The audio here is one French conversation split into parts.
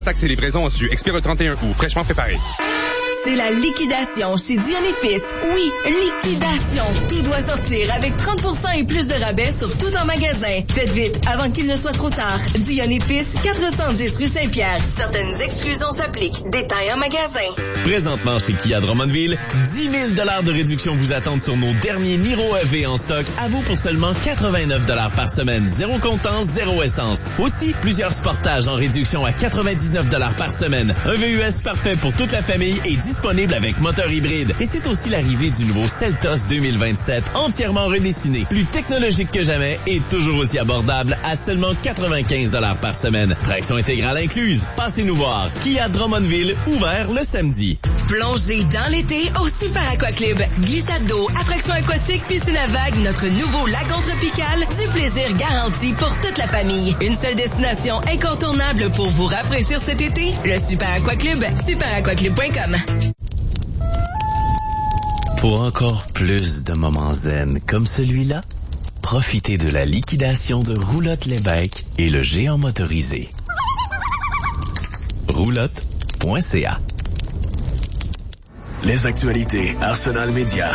Taxes et livraisons su expire le 31 août, fraîchement préparé. C'est la liquidation chez Dion Épices. Oui, liquidation. Tout doit sortir avec 30% et plus de rabais sur tout en magasin. Faites vite avant qu'il ne soit trop tard. Dion Épices, 410 rue Saint-Pierre. Certaines exclusions s'appliquent. Détails en magasin. Présentement chez Kia Drummondville, 10 000 $ de réduction vous attendent sur nos derniers Niro EV en stock, à vous pour seulement 89 $ par semaine. Zéro comptant, zéro essence. Aussi, plusieurs Sportages en réduction à 99 $ par semaine. Un VUS parfait pour toute la famille et disponible avec moteur hybride. Et c'est aussi l'arrivée du nouveau Seltos 2027, entièrement redessiné, plus technologique que jamais et toujours aussi abordable à seulement 95 $ par semaine. Traction intégrale incluse. Passez-nous voir. Kia Drummondville, ouvert le samedi. Plongez dans l'été au Super Aquaclub. Glissade d'eau, attractions aquatiques, piscine à vagues, notre nouveau lagon tropical, du plaisir garanti pour toute la famille. Une seule destination incontournable pour vous rafraîchir cet été, le Super Aquaclub, superaquaclub.com. Pour encore plus de moments zen comme celui-là, profitez de la liquidation de Roulotte Lévesque et le géant motorisé. Roulotte.ca. Les actualités Arsenal Média.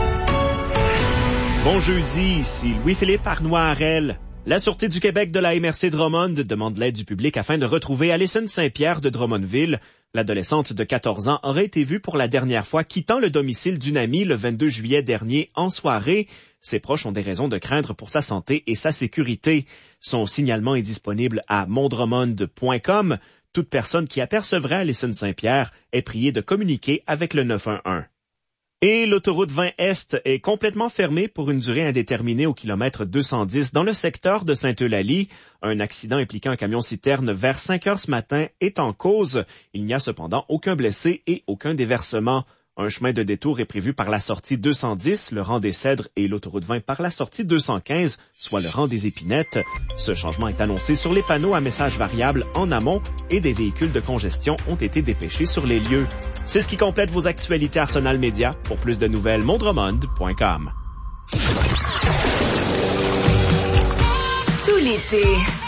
Bon jeudi, ici Louis-Philippe Arnois-Harel. La Sûreté du Québec de la MRC Drummond demande l'aide du public afin de retrouver Alison Saint-Pierre de Drummondville. L'adolescente de 14 ans aurait été vue pour la dernière fois quittant le domicile d'une amie le 22 juillet dernier en soirée. Ses proches ont des raisons de craindre pour sa santé et sa sécurité. Son signalement est disponible à mondrummond.com. Toute personne qui apercevrait Alison Saint-Pierre est priée de communiquer avec le 911. Et l'autoroute 20 Est est complètement fermée pour une durée indéterminée au kilomètre 210 dans le secteur de Sainte-Eulalie. Un accident impliquant un camion-citerne vers 5 heures ce matin est en cause. Il n'y a cependant aucun blessé et aucun déversement. Un chemin de détour est prévu par la sortie 210, le rang des Cèdres, et l'autoroute 20 par la sortie 215, soit le rang des Épinettes. Ce changement est annoncé sur les panneaux à messages variables en amont et des véhicules de congestion ont été dépêchés sur les lieux. C'est ce qui complète vos actualités Arsenal Média. Pour plus de nouvelles, mondrummond.com. Tout l'été,